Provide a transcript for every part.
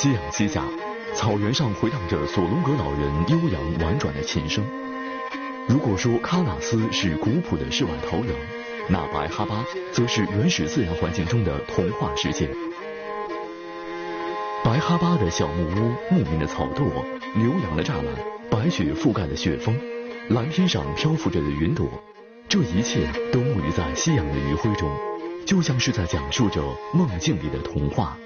夕阳西下，草原上回荡着索隆格老人悠扬婉转的琴声。如果说喀纳斯是古朴的世外桃源，那白哈巴则是原始自然环境中的童话世界。白哈巴的小木屋、牧民的草垛、牛羊的栅栏、白雪覆盖的雪峰，蓝天上漂浮着的云朵，这一切都沐浴在夕阳的余晖中，就像是在講述着夢境裡的童話。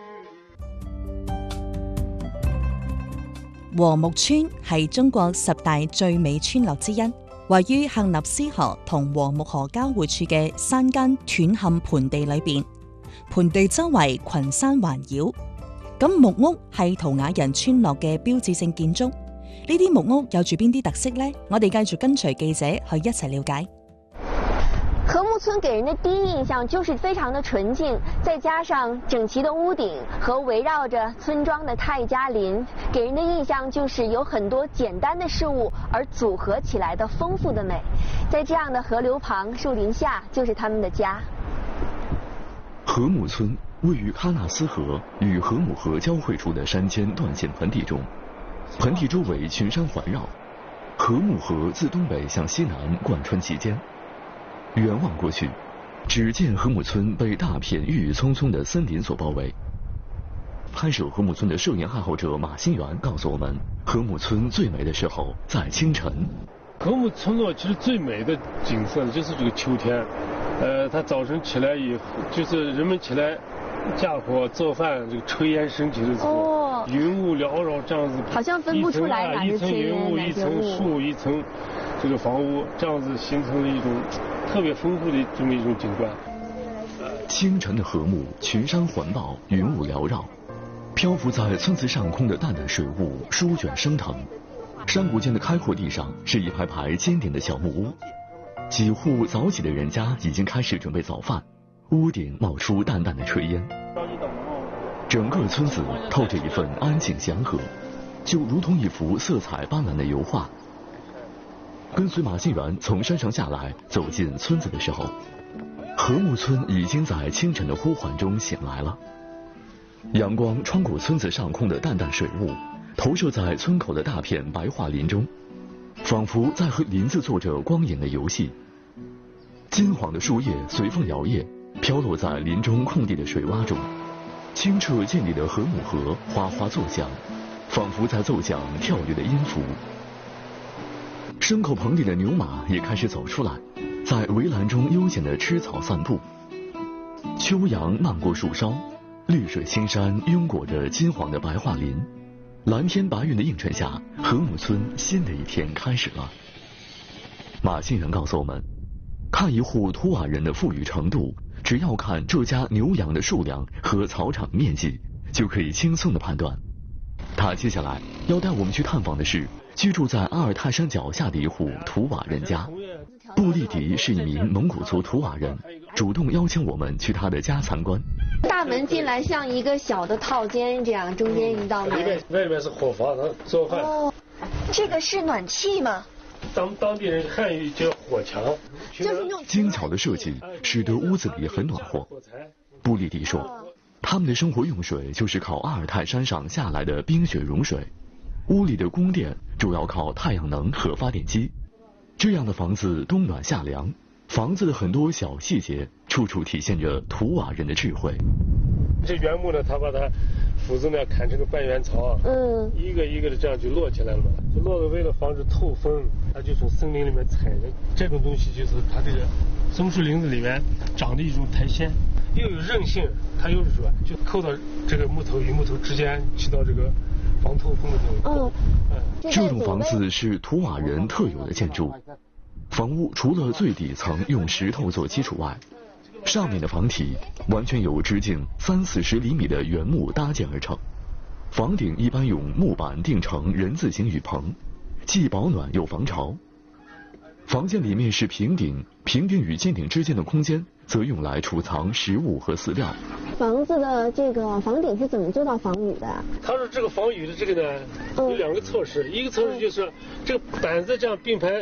禾木村係中國10大最美村落之一，位於幸納斯河同禾木河交匯處嘅山間斷陷盆地裏邊，盆地周圍群山環繞。咁木屋係圖瓦人村落嘅標誌性建築，呢啲木屋有住邊啲特色呢？我哋繼續跟隨記者去一齊了解。 禾木村給人的第一印象就是非常的純淨，再加上整齊的屋頂和圍繞着村莊的泰加林，給人的印象就是有很多簡單的事物而組合起來的豐富的美。在這樣的河流旁、樹林下，就是他們的家。 禾木村位於喀納斯河與禾木河交匯處的山間斷線盆地中，盆地周圍群山環繞，禾木河自東北向西南貫穿其間。遠望過去，只見禾木村被大片鬱鬱蔥蔥的森林所包圍。拍攝禾木村的攝影愛好者馬新元告訴我們，禾木村最美的時候在清晨。 禾木村落其實最美的景色就是這個秋天，它早晨起來以後，就是人們起來架火做飯，這個炊煙升起的時候，雲霧繚繞，這樣子， 好像分不出來哪是炊煙， 一層樹，一層這個房屋，這樣子形成了一種特別豐富的這麼一種景觀。 清晨的禾木，群山環抱，雲霧繚繞，漂浮在村子上空的淡淡水霧舒卷升騰。山谷間的開闊地上是一排排尖頂的小木屋，幾戶早起的人家已經開始準備早飯，屋頂冒出淡淡的炊煙。整個村子透着一份安靜祥和，就如同一幅色彩斑斕的油畫。跟隨馬信元從山上下來，走進村子的時候，禾木村已經在清晨的呼喚中醒來了。陽光穿過村子上空的淡淡水霧，投射在村口的大片白桦林中，仿佛在和林子做着光影的遊戲。金黃的樹葉隨風搖曳，飄落在林中空地的水洼中，清澈見底的禾木河嘩嘩作響，仿佛在奏響跳躍的音符。牲口棚裡的牛馬也開始走出來，在圍欄中悠閒地吃草散步。秋陽漫過樹梢，綠水青山擁裹着金黃的白桦林，藍天白雲的映襯下，禾木村新的一天開始了。馬信元告訴我們，看一戶圖瓦人的富裕程度，只要看這家牛羊的數量和草場面積，就可以輕鬆地判斷。他接下來要帶我們去探訪的是居住在阿爾泰山腳下的一戶圖瓦人家。布利迪是一名蒙古族圖瓦人，主動邀請我們去他的家參觀。 大門進來像一個小的套間，這樣中間一道門。 外面是火房，做飯。 哦，這個是暖氣嗎？ 當地人漢語叫火牆， 精巧的設計使得屋子裡很暖和。布利迪說，他們的生活用水就是靠阿爾泰山上下來的冰雪融水，屋裡的供電主要靠太陽能和發電機。這樣的房子冬暖夏涼，房子的很多小細節處處體現着圖瓦人的智慧。 這原木呢，他把它斧子呢砍成個半圓槽，一個一個的這樣就摞起來了嘛，就摞的為了防止透風，他就從森林裡面採的這種東西，就是它這個松樹林子裡面長的一種苔蘚，又有韌性，它又是軟，就扣到這個木頭與木頭之間，起到這個防透風的作用。 這種房子是圖瓦人特有的建築，房屋除了最底層用石頭做基礎外，上面的房體完全由直徑30-40厘米的原木搭建而成，房頂一般用木板釘成人字形雨棚，既保暖又防潮。房間裡面是平頂，平頂與尖頂之間的空間則用來儲藏食物和飼料。 房子的這個房頂是怎麼做到防雨的？ 它說這個防雨的這個呢，有兩個措施，一個措施就是這個板子這樣並排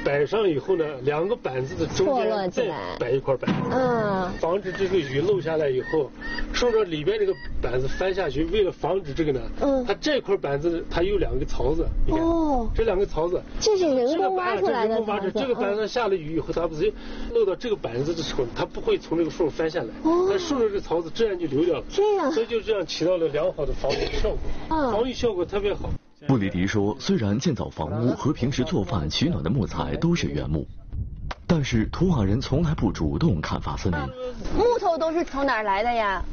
摆上以后呢，2个板子的中间再摆一块板子，防止这个雨漏下来以后，顺着里边这个板子翻下去。为了防止这个呢，它这块板子它有2个槽子，你看，这2个槽子， 这是人工挖出来的槽子。 这个板子下了雨以后，它不是漏到这个板子的时候，它不会从这个缝翻下来，它顺着这个槽子自然就流掉了。 这样， 所以就这样起到了良好的防御效果，防御效果特别好。 布里迪说，虽然建造房屋和平时做饭取暖的木材都是原木，但是图瓦人从来不主动砍伐森林。 木头都是从哪儿来的呀？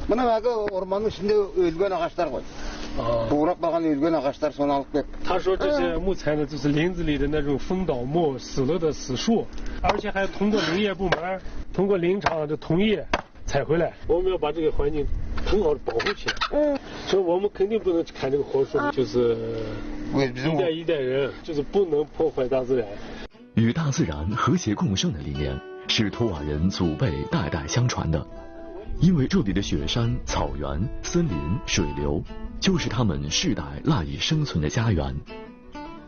他说这些木材呢，就是林子里的那种风倒木、死了的死树，而且还通过林业部门、通过林场的同意采回来。我们要把这个环境很好的保护起来。所以我们肯定不能砍这个活树，就是一代人，就是不能破坏大自然。 与大自然和谐共生的理念是图瓦人祖辈代代相传的，因为这里的雪山、草原、森林、水流，就是他们世代赖以生存的家园。